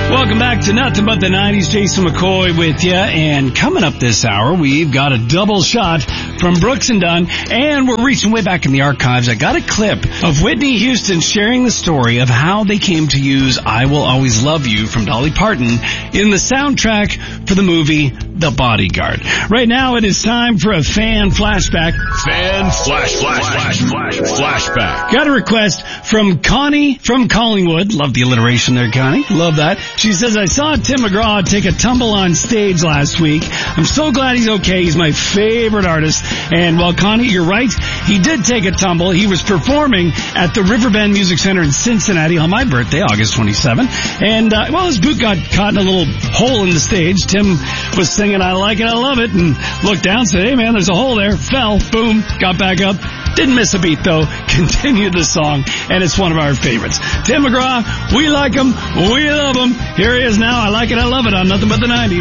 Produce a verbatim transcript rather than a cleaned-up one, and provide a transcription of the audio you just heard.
Welcome back to Nothing But the nineties. Jason McCoy with you. And coming up this hour, we've got a double shot from Brooks and Dunn. And we're reaching way back in the archives. I got a clip of Whitney Houston sharing the story of how they came to use I Will Always Love You from Dolly Parton in the soundtrack for the movie The Bodyguard. Right now, it is time for a fan flashback. Fan flash, flash, flash, flash, flashback. Got a request from Connie from Collingwood. Love the alliteration there, Connie. Love that. She says, I saw Tim McGraw take a tumble on stage last week. I'm so glad he's okay. He's my favorite artist. And, well, Connie, you're right. He did take a tumble. He was performing at the Riverbend Music Center in Cincinnati on my birthday, August twenty-seventh. And, uh, well, his boot got caught in a little hole in the stage. Tim was singing I Like It, I Love It, and looked down and said, hey, man, there's a hole there. Fell. Boom. Got back up. Didn't miss a beat, though. Continued the song, and it's one of our favorites. Tim McGraw, we like him. We love him. Here he is now. I Like It, I Love It on Nothing But the nineties.